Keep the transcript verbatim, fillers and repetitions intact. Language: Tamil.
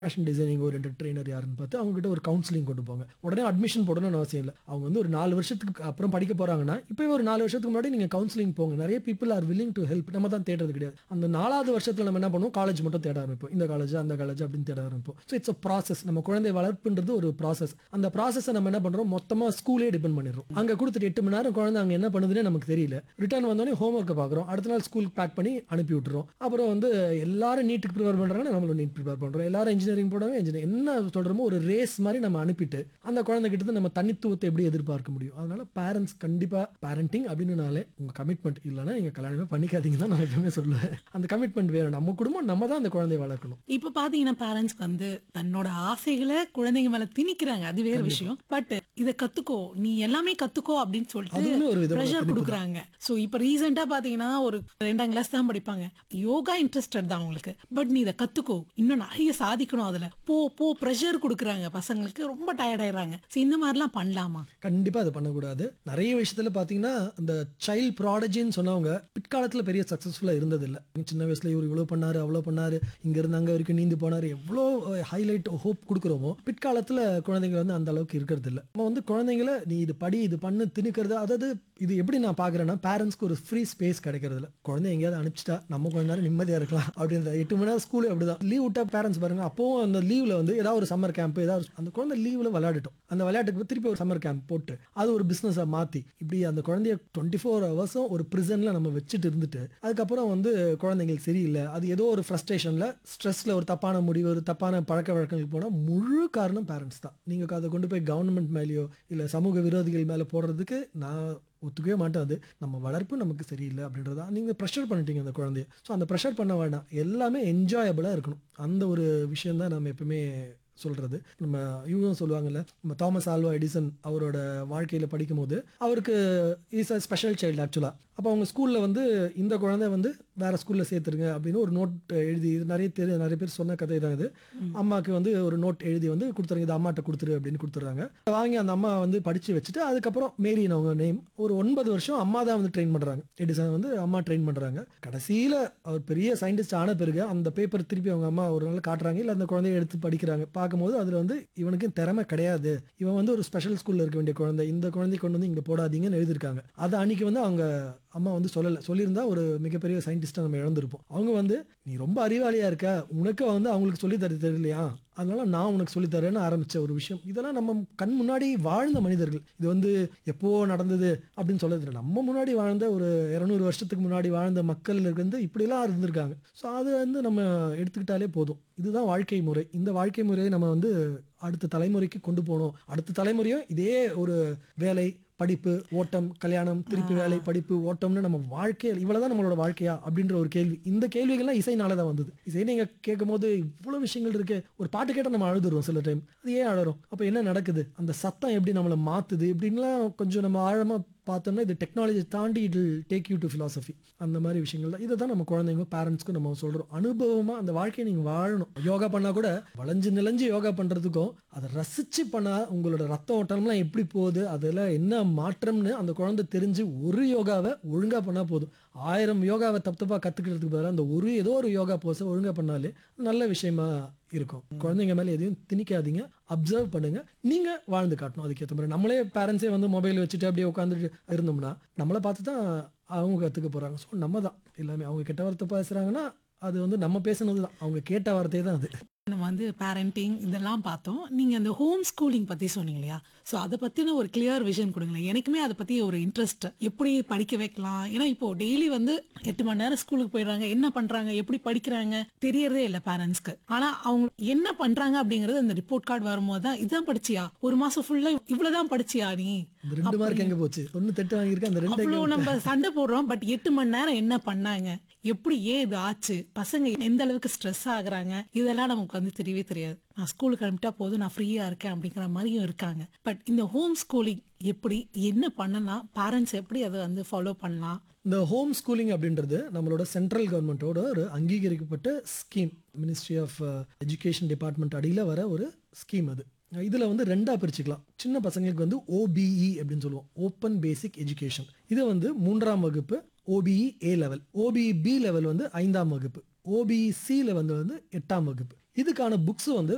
ஃபேஷன் டிசைனிங் ஓரியன்டட் ட்ரெய்னர் யாருன்னு பார்த்து அவங்க கிட்ட ஒரு கவுன்சிலிங் கொண்டு போங்க. உடனே அட்மிஷன் போடணும்னு அவசியம் இல்ல. அவங்க வந்து ஒரு நாலு வருஷத்துக்கு அப்புறம் படிக்க போறாங்கன்னா, இப்பவே ஒரு நாலு வருஷத்துக்கு முன்னாடி நீங்க கவுன்சிலிங் போங்க. நெறைய people are willing two help. நம்ம தான் தேடுறது கிடையாது. அந்த நாலாவது வருஷத்துல நம்ம என்ன பண்ணுவோம், காலேஜ் மட்டும் தேட ஆரம்பிப்போம். இந்த காலேஜ், அந்த காலேஜ் அப்படின்னு தேட ஆரம்பிப்போம். So it's a process. நம்ம குழந்தை வளர்ப்புன்றது ஒரு ப்ராசஸ். அந்த ப்ராசஸ நம்ம என்ன பண்றோம், மொத்தமா ஸ்கூலே டிபெண்ட் பண்ணிடுறோம். அங்க குடுத்துட்டு எட்டு மணி நேரம் குழந்தை அங்க என்ன பண்ணுதுன்னே நமக்கு தெரியல. ரிட்டர்ன் வந்தோனே ஹோம் ஒர்க்க பார்க்குறோம். அடுத்த நாள் ஸ்கூலுக்கு பேக் பண்ணி அனுப்பி விட்டுறோம். அப்புறம் வந்து எல்லாரும் நீட்டுக்கு ப்ரிப்பேர் பண்றாங்கன்னா நம்மளும் நீட் ப்ரிப்பேர் பண்றோம். எல்லாரும் இன்ஜினியரிங் போடுறாங்க, இன்ஜினியரிங் என்ன சொல்றோமோ ஒரு ரேஸ் மாதிரி நம்ம அனுப்பிட்டு அந்த குழந்தை கிட்ட இருந்து நம்ம தனித்துவத்தை எப்படி எதிர்பார்க்க முடியும்? அதனால பேரண்ட்ஸ் கண்டிப்பா பேரண்டிங் அப்படின்னாலே உங்க கமிட்மெண்ட் இல்லைன்னா நீங்க கல்யாணமே பண்ணிக்காதீங்கன்னு தான் நான் எப்பவுமே சொல்லுவேன். அந்த கமிட்மெண்ட் வேணும். நம்ம குடும்பம் நம்ம தான் அந்த குழந்தையை வளர்க்கணும். இப்ப பாத்தீங்கன்னா பேரண்ட்ஸ் வந்து தன்னோட ஆசைகளை குழந்தைங்க மேல திணிக்கிறாங்க. அது வேற விஷயம். பட் இத கத்துக்கோ, நீ எல்லாமே கத்துக்கோ அப்படின்னு சொல்லிட்டு அதுவுமே ஒரு விதமான பிரஷர் திணிப்பு தான். குடுக்குறாங்க. சோ இப்ப ரீசெண்டா பாத்தீங்கன்னா ஒரு ரெண்டாம் கிளாஸ் தான் படிப்பாங்க. யோகா இன்ட்ரெஸ்டட் தான் அவங்களுக்கு. பட் நீ இத கத்துக்கோ, இன்னும் நிறைய சாதிக்கணும் அதுல. போ போ பிரஷர் குடுக்குறாங்க பசங்களுக்கு. ரொம்ப டயர்ட் ஆயிடுறாங்க. சோ இந்த மாதிரிலாம் பண்ணலாமா? கண்டிப்பா அது பண்ணக்கூடாது. நிறைய விஷயத்துல பாத்தீங்கன்னா அந்த சைல்ட் ப்ராடஜின்னு சொன்னவங்க பிற்காலத்துல பெரிய சக்சஸ்ஃபுல்லா இருந்ததில்ல. சின்ன வயசுல இவர் இவ்வளவு பண்ணாரு, அவ்வளவு பண்ணாரு, இங்க இருந்து அங்க வரைக்கும் நீந்து போனாரு, எவ்வளோ ஹைலைட் ஹோப் கொடுக்குறோமோ பிற்காலத்துல குழந்தைங்க வந்து அந்த அளவுக்கு இருக்கிறது இல்ல. நம்ம வந்து குழந்தைங்களை நீ இது படி இது பண்ணு திணிக்கிறது, அதாவது இது எப்படி நான் பாக்குறேன்னா பேரண்ட்ஸ்க்கு ஒரு ஃப்ரீ ஸ்பேஸ் கிடைக்கிறது இல்ல. குழந்தை எங்கேயாவது அனுப்பிச்சிட்டா நம்ம கொஞ்ச நேரம் நிம்மதியா இருக்கலாம் அப்படின்ற எட்டு மணி நேரம் ஸ்கூலே அப்படிதான். லீவ் விட்டா பேரண்ட்ஸ் பாருங்க, அப்பவும் அந்த லீவ்ல வந்து ஏதாவது ஒரு சம்மர் கேம்ப், ஏதாவது அந்த குழந்தை லீவ்ல விளையாடட்டும், அந்த விளையாட்டுக்கு திருப்பி ஒரு சம்மர் கேம்ப் போட்டு அது ஒரு பிசினஸா மாத்தி இப்படி அந்த குழந்தைய டுவெண்ட்டி ஃபோர் ஹவர்ஸும் ஒரு பிரிசன்ல நம்ம வச்சுட்டு இருந்துட்டு அதுக்கப்புறம் வந்து குழந்தைங்களுக்கு சரியில்லை, அது ஏதோ ஒரு ஃப்ரஸ்ட்ரேஷன்ல ஸ்ட்ரெஸ்ல ஒரு தப்பான முடிவு, ஒரு தப்பான பழக்க வழக்கங்களுக்கு போனா முழு காரணம் பேரண்ட்ஸ் தான். நீங்க அதை கொண்டு போய் கவர்மெண்ட் மேலேயோ இல்ல சமூக விரோதிகள் மேல போடுறதுக்கு நான் ஒத்துக்கவே மாட்டேன். அது நம்ம வளர்ப்பு நமக்கு சரியில்லை அப்படின்றதா நீங்க ப்ரெஷர் பண்ணிட்டீங்க அந்த குழந்தைய. ஸோ அந்த ப்ரெஷர் பண்ண வேண்டாம். எல்லாமே என்ஜாயபிளா இருக்கணும். அந்த ஒரு விஷயம் தான் நம்ம எப்பவுமே சொல்றது. நம்ம இவங்க சொல்லுவாங்கல்ல, நம்ம தாமஸ் ஆல்வா எடிசன் அவரோட வாழ்க்கையில படிக்கும் போது அவருக்கு இஸ் அ ஸ்பெஷல் சைல்டு ஆக்சுவலா. அப்போ அவங்க ஸ்கூல்ல வந்து இந்த குழந்தை வந்து வேற ஸ்கூல்ல சேர்த்துருங்க அப்படின்னு ஒரு நோட் எழுதி, நிறைய தெரிய நிறைய பேர் சொன்ன கதை தான் இது. அம்மாக்கு வந்து ஒரு நோட் எழுதி வந்து கொடுத்துருங்க, இது அம்மாட்ட கொடுத்துரு அப்படின்னு கொடுத்துறாங்க. வாங்கி அந்த அம்மா வந்து படிச்சு வச்சுட்டு அதுக்கப்புறம் மேரின் அவங்க நேம் ஒரு ஒன்பது வருஷம் அம்மா தான் வந்து ட்ரெயின் பண்றாங்க. எடிசன் வந்து அம்மா ட்ரெயின் பண்றாங்க. கடைசியில அவர் பெரிய சயின்டிஸ்ட் ஆன பிறகு அந்த பேப்பர் திருப்பி அவங்க அம்மா ஒரு நாள் காட்டுறாங்க, இல்ல அந்த குழந்தைய எடுத்து படிக்கிறாங்க. பார்க்கும்போது அதுல வந்து இவனுக்கு திறமை கிடையாது, இவன் வந்து ஒரு ஸ்பெஷல் ஸ்கூல்ல இருக்க வேண்டிய குழந்தை, இந்த குழந்தை கொண்டு வந்து இங்க போடாதீங்கன்னு எழுதிருக்காங்க. அது அன்னைக்கு வந்து அவங்க அம்மா வந்து சொல்லல. சொல்லியிருந்தா ஒரு மிகப்பெரிய சயின்டிஸ்டா நம்ம இழந்திருப்போம். அவங்க வந்து நீ ரொம்ப அறிவாளியா இருக்க, உனக்கு வந்து அவங்களுக்கு சொல்லி தர தெரியலையா, அதனால நான் உனக்கு சொல்லி தரேன்னு ஆரம்பிச்ச ஒரு விஷயம். இதெல்லாம் நம்ம கண் முன்னாடி வாழ்ந்த மனிதர்கள். இது வந்து எப்போ நடந்தது அப்படின்னு சொல்றது, நம்ம முன்னாடி வாழ்ந்த ஒரு இருநூறு வருஷத்துக்கு முன்னாடி வாழ்ந்த மக்கள் வந்து இப்படிலாம் இருந்திருக்காங்க. ஸோ அது வந்து நம்ம எடுத்துக்கிட்டாலே போதும். இதுதான் வாழ்க்கை முறை. இந்த வாழ்க்கை முறையை நம்ம வந்து அடுத்த தலைமுறைக்கு கொண்டு போகணும். அடுத்த தலைமுறையும் இதே ஒரு வேலை, படிப்பு, ஓட்டம், கல்யாணம், திருப்பி வேலை, படிப்பு, ஓட்டம்னு நம்ம வாழ்க்கையில் இவ்வளவுதான் நம்மளோட வாழ்க்கையா அப்படின்ற ஒரு கேள்வி. இந்த கேள்விகள்லாம் இசைனால தான் வந்தது. இசை நீங்க கேட்கும் போது இவ்வளவு விஷயங்கள் இருக்கு. ஒரு பாட்டு கேட்டால் நம்ம அழுதுறோம் சில டைம். அது ஏன் அழறோம்? அப்ப என்ன நடக்குது? அந்த சத்தம் எப்படி நம்மளை மாத்துது இப்படின்லாம் கொஞ்சம் நம்ம ஆழமா பார்த்தோம்னா இது டெக்னாலஜி தாண்டி it will take you to philosophy. அந்த மாதிரி விஷயங்கள் தான். இதை தான் நம்ம குழந்தைங்க பேரண்ட்ஸ்க்கு நம்ம சொல்றோம். அனுபவமா அந்த வாழ்க்கையை நீங்க வாழணும். யோகா பண்ணா கூட வளைஞ்சு நிலைஞ்சு யோகா பண்றதுக்கும் அதை ரசிச்சு பண்ணா உங்களோட ரத்த ஓட்டம்லாம் எப்படி போகுது, அதுல என்ன மாற்றம்னு அந்த குழந்தை தெரிஞ்சு ஒரு யோகாவை ஒழுங்கா பண்ணா போதும். ஆயிரம் யோகாவை தப்பு தப்பா கத்துக்கிறதுக்கு பதிலாக அந்த ஒரு ஏதோ ஒரு யோகா போஸை ஒழுங்கா பண்ணாலே நல்ல விஷயமா இருக்கும். குழந்தைங்க மேல எதையும் திணிக்காதீங்க, அப்சர்வ் பண்ணுங்க, நீங்க வாழ்ந்து காட்டணும். அதுக்கேற்ற மாதிரி நம்மளே பேரண்ட்ஸே வந்து மொபைல் வச்சுட்டு அப்படியே உட்காந்துட்டு இருந்தோம்னா நம்மளை பார்த்து தான் அவங்க கத்துக்க போறாங்க. ஸோ நம்ம தான் எல்லாமே. அவங்க கெட்ட வார்த்தை பேசுறாங்கன்னா அது வந்து நம்ம பேசுனது தான், அவங்க கேட்ட வார்த்தை தான் அது. நம்ம வந்து பேரண்டிங் இதெல்லாம் பார்த்தோம். நீங்க அந்த ஹோம் ஸ்கூலிங் பத்தி சொன்னீங்க இல்லையா? சோ அத பத்தின ஒரு கிளியர் விஷன் கொடுங்களேன். எனக்குமே அத பத்தி ஒரு இன்ட்ரெஸ்ட். எப்படி படிக்க வைக்கலாம்? ஏன்னா இப்போ டெய்லி வந்து எட்டு மணி நேரம் ஸ்கூலுக்கு போயிடுறாங்க. என்ன பண்றாங்க, எப்படி படிக்கிறாங்க தெரியறதே இல்ல பேரண்ட்ஸ்க்கு. ஆனா அவங்க என்ன பண்றாங்க அப்படிங்கறது அந்த ரிப்போர்ட் கார்டு வரும்போது தான், இதான் படிச்சியா, ஒரு மாசம் ஃபுல்லா இவ்வளவுதான் படிச்சியா நீ, இந்த ரெண்டு மார்க் எங்க போச்சு, தொண்ணூத்தி எட்டு வாங்கியிருக்கேன், அந்த ரெண்டு எங்க அவ்வளவு போச்சு? நம்ம சண்டை போடுறோம். பட் எட்டு மணி நேரம் என்ன பண்ணாங்க, எப்படி ஏன் இது ஆச்சு, பசங்க எந்த அளவுக்கு ஸ்ட்ரெஸ் ஆகுறாங்க, இதெல்லாம் நமக்கு வந்து தெரியவே தெரியாது. நான் ஸ்கூலுக்கு அனுப்பிட்டா போதும், நான் ஃப்ரீயா இருக்கேன் அப்படிங்கிற மாதிரியும் இருக்காங்க. பட் இந்த ஹோம் ஸ்கூலிங் எப்படி, என்ன பண்ணலாம், பேரண்ட்ஸ் எப்படி அதை வந்து ஃபாலோ பண்ணலாம்? இந்த ஹோம் ஸ்கூலிங் அப்படின்றது நம்மளோட சென்ட்ரல் கவர்மெண்ட்டோட ஒரு அங்கீகரிக்கப்பட்ட scheme. Ministry of education department அடியில் வர ஒரு ஸ்கீம் அது. இதில் வந்து ரெண்டாக பிரிச்சுக்கலாம். சின்ன பசங்களுக்கு வந்து ஓபிஇ அப்படின்னு சொல்லுவோம், ஓப்பன் பேசிக் எஜுகேஷன். இதை வந்து மூன்றாம் வகுப்பு ஓபிஇ ஏ லெவல், ஓபிஇ பி லெவல் வந்து ஐந்தாம் வகுப்பு, ஓபிஇ சி லெவல் வந்து எட்டாம் வகுப்பு. இதுக்கான புக்ஸ் வந்து